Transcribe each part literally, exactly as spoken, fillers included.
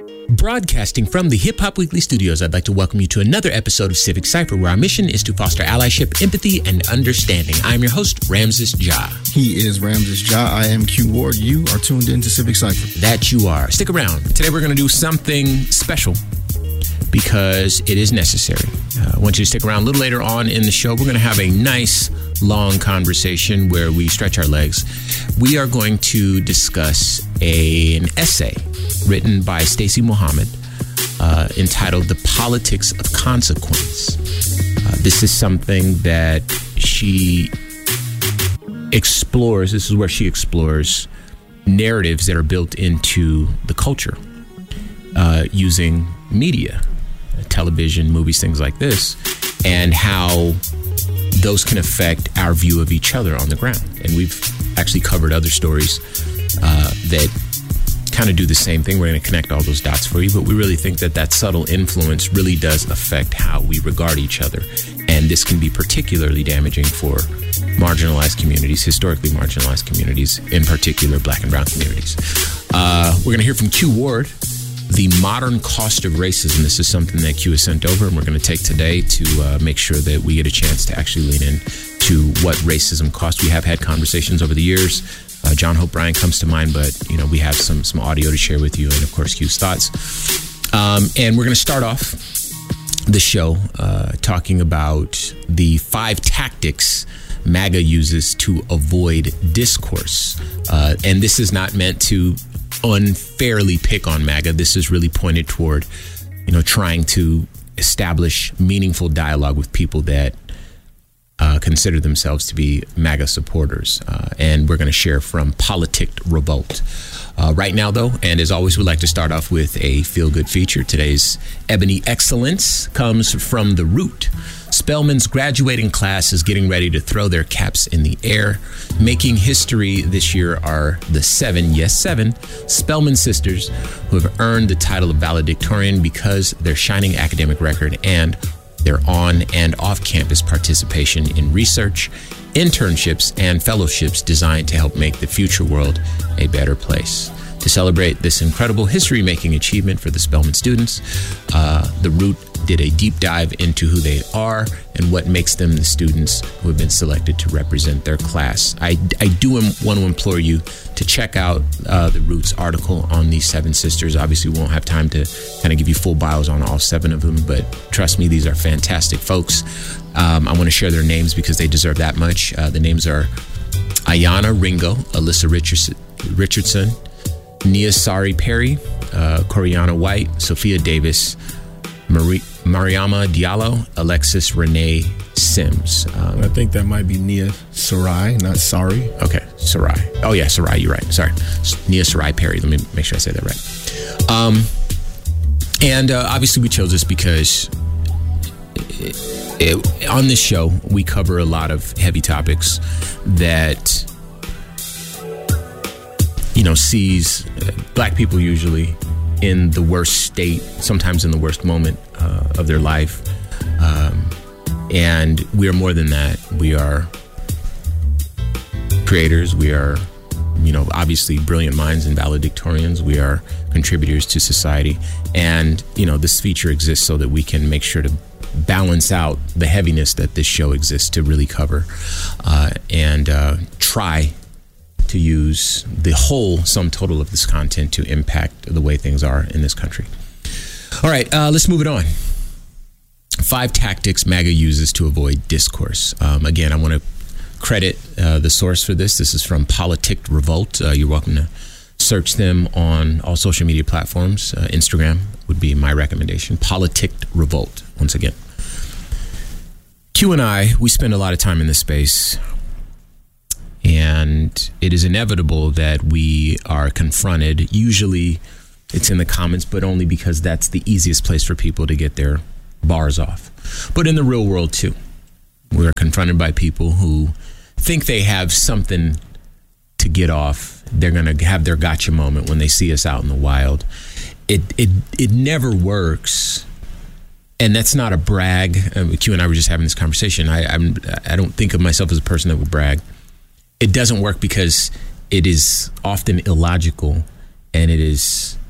Broadcasting from the Hip Hop Weekly studios, I'd like to welcome you to another episode of Civic Cypher, where our mission is to foster allyship, empathy, and understanding. I'm your host, Ramses Ja. He is Ramses Ja. I am Q Ward. You are tuned in to Civic Cypher. That you are. Stick around. Today we're going to do something special because it is necessary. Uh, I want you to stick around a little later on in the show. We're going to have a nice, long conversation where we stretch our legs. We are going to discuss a, an essay written by Stacey Muhammad uh, entitled The Politics of Consequence. Uh, this is something that she explores. This is where she explores narratives that are built into the culture uh, using media, television, movies, things like this, and how those can affect our view of each other on the ground. And we've actually covered other stories uh, that kind of do the same thing. We're going to connect all those dots for you, but we really think that that subtle influence really does affect how we regard each other. And this can be particularly damaging for marginalized communities, historically marginalized communities, in particular Black and Brown communities. Uh, we're going to hear from Q Ward, The Modern Cost of Racism. This is something that Q has sent over, and we're going to take today to uh, make sure that we get a chance to actually lean in to what racism costs. We have had conversations over the years. Uh, John Hope Bryant comes to mind, but you know we have some some audio to share with you, and of course Q's thoughts. Um, and we're going to start off the show uh, talking about the five tactics MAGA uses to avoid discourse. Uh, and this is not meant to unfairly pick on MAGA. This is really pointed toward, you know, trying to establish meaningful dialogue with people that uh, consider themselves to be MAGA supporters. Uh, and we're going to share from Politic Revolt. Uh, right now, though, and as always, we'd like to start off with a feel-good feature. Today's Ebony Excellence comes from The Root. Spelman's graduating class is getting ready to throw their caps in the air. Making history this year are the seven, yes, seven, Spelman sisters who have earned the title of valedictorian because their shining academic record and their on and off-campus participation in research, internships, and fellowships designed to help make the future world a better place. To celebrate this incredible history-making achievement for the Spelman students, uh, The Root did a deep dive into who they are and what makes them the students who have been selected to represent their class. I, I do want to implore you to check out uh, The Root's article on these seven sisters. Obviously, we won't have time to kind of give you full bios on all seven of them, but trust me, these are fantastic folks. Um, I want to share their names because they deserve that much. Uh, the names are Ayana Ringo, Alyssa Richardson, Richardson Nia Sari Perry, uh, Coriana White, Sophia Davis, Marie, Mariama Diallo, Alexis Renee Sims. Um, I think that might be Nia Sarai, not Sari. Okay, Sarai. Oh yeah, Sarai, you're right. Sorry. Nia Sarai Perry. Let me make sure I say that right. Um, and uh, obviously we chose this because it, it, on this show, we cover a lot of heavy topics that, you know, sees uh, Black people usually in the worst state, sometimes in the worst moment uh, of their life. Um, and we are more than that. We are creators. We are, you know, obviously brilliant minds and valedictorians. We are contributors to society. And, you know, this feature exists so that we can make sure to balance out the heaviness that this show exists to really cover uh, and uh, try to use the whole sum total of this content to impact the way things are in this country. All right, uh, let's move it on. Five tactics MAGA uses to avoid discourse. Um, again, I want to credit uh, the source for this. This is from Politic Revolt. Uh, you're welcome to search them on all social media platforms. Uh, Instagram would be my recommendation. Politic Revolt, once again. Q and I, we spend a lot of time in this space, and it is inevitable that we are confronted. Usually it's in the comments, but only because that's the easiest place for people to get their bars off. But in the real world too, we're confronted by people who think they have something to get off. They're going to have their gotcha moment when they see us out in the wild. It it it never works. And that's not a brag. Uh, Q and I were just having this conversation. I I'm, I don't think of myself as a person that would brag. It doesn't work because it is often illogical, and it is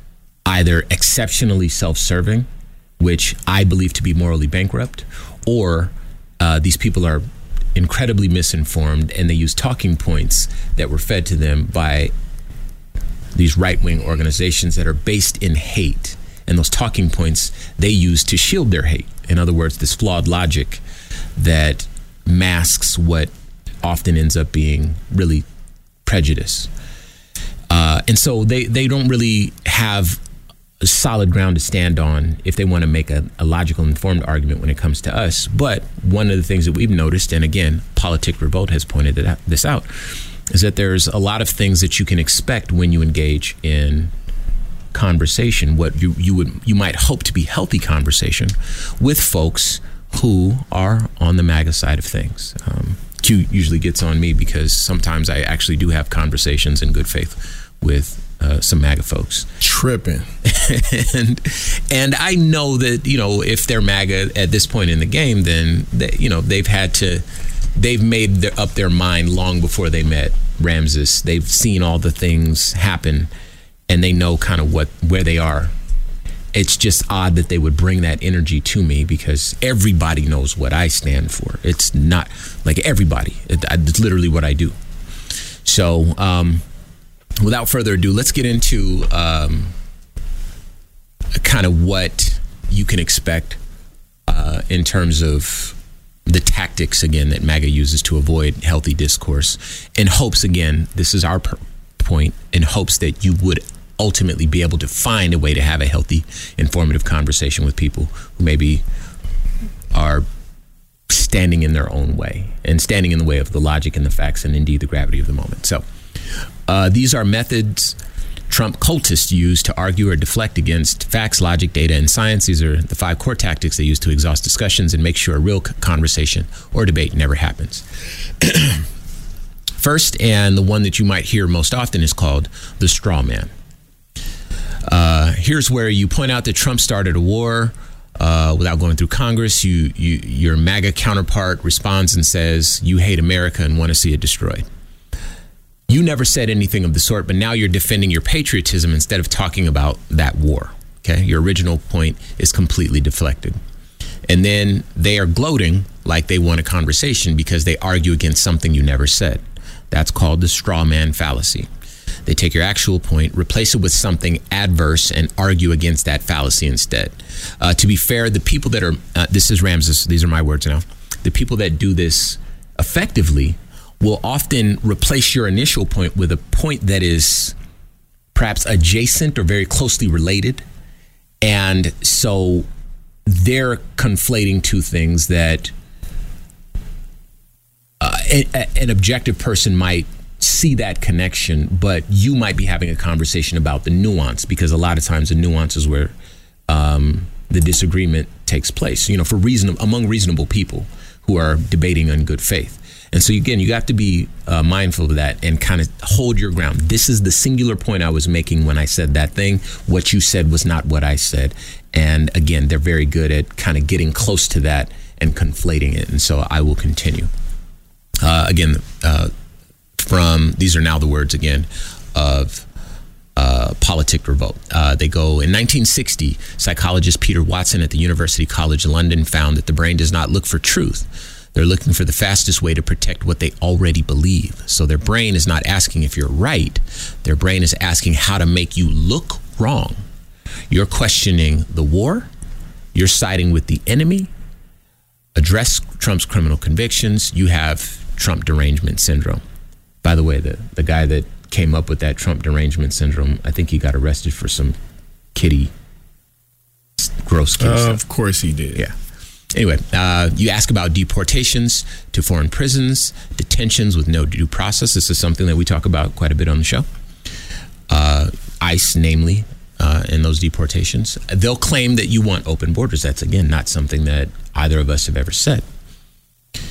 either exceptionally self-serving, which I believe to be morally bankrupt, or uh, these people are incredibly misinformed and they use talking points that were fed to them by these right-wing organizations that are based in hate. And those talking points they use to shield their hate. In other words, this flawed logic that masks what often ends up being really prejudice. Uh, and so they, they don't really have a solid ground to stand on if they want to make a, a logical, informed argument when it comes to us. But one of the things that we've noticed, and again, Politic Revolt has pointed it out, this out, is that there's a lot of things that you can expect when you engage in conversation, what you, you would you might hope to be healthy conversation with folks who are on the MAGA side of things. Um, Q usually gets on me because sometimes I actually do have conversations in good faith with uh, some MAGA folks. Tripping. and and I know that, you know, if they're MAGA at this point in the game, then they, you know, they've had to, they've made their, up their mind long before they met Ramses. They've seen all the things happen and they know kind of what where they are. It's just odd that they would bring that energy to me because everybody knows what I stand for. It's not like everybody. It, it's literally what I do. So um, without further ado, let's get into um, kind of what you can expect uh, in terms of the tactics, again, that MAGA uses to avoid healthy discourse in hopes, again, this is our per- point, in hopes that you would ultimately be able to find a way to have a healthy, informative conversation with people who maybe are standing in their own way and standing in the way of the logic and the facts and indeed the gravity of the moment. So uh, these are methods Trump cultists use to argue or deflect against facts, logic, data, and science. These are the five core tactics they use to exhaust discussions and make sure a real conversation or debate never happens. First, and the one that you might hear most often, is called the straw man. Uh, here's where you point out that Trump started a war uh, without going through Congress. You, you, your MAGA counterpart responds and says, you hate America and want to see it destroyed. You never said anything of the sort, but now you're defending your patriotism instead of talking about that war. Okay, your original point is completely deflected. And then they are gloating like they want a conversation because they argue against something you never said. That's called the straw man fallacy. They take your actual point, replace it with something adverse, and argue against that fallacy instead. Uh, to be fair, the people that are, uh, this is Ramses, these are my words now, the people that do this effectively will often replace your initial point with a point that is perhaps adjacent or very closely related. And so they're conflating two things that uh, a, an objective person might see that connection, but you might be having a conversation about the nuance, because a lot of times the nuance is where um, the disagreement takes place, you know, for reason among reasonable people who are debating in good faith. And so again, you have to be uh, mindful of that and kind of hold your ground. This is the singular point I was making when I said that thing. What you said was not what I said. And again, they're very good at kind of getting close to that and conflating it. And so I will continue. Uh, again, uh, from, these are now the words again of uh, Politic Revolt. Uh, they go, in nineteen sixty, psychologist Peter Watson at the University College London found that the brain does not look for truth. They're looking for the fastest way to protect what they already believe. So their brain is not asking if you're right. Their brain is asking how to make you look wrong. You're questioning the war. You're siding with the enemy. Address Trump's criminal convictions. You have Trump derangement syndrome. By the way, the, the guy that came up with that Trump derangement syndrome, I think he got arrested for some kitty, gross kitty uh, stuff. Of course he did. Yeah. Anyway, uh, you ask about deportations to foreign prisons, detentions with no due process. This is something that we talk about quite a bit on the show. Uh, ICE, namely, uh, in those deportations. They'll claim that you want open borders. That's, again, not something that either of us have ever said.